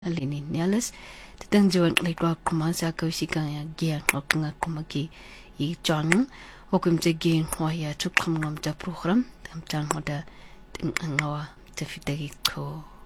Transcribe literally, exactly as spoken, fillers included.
alini nialas tang juan lekwa kuma sa ko sikang ya gia ngaknga kuma ki I chang okum te gen ya chuk kham ngam ta program tam chang hoda ting ngawa te fitagi ko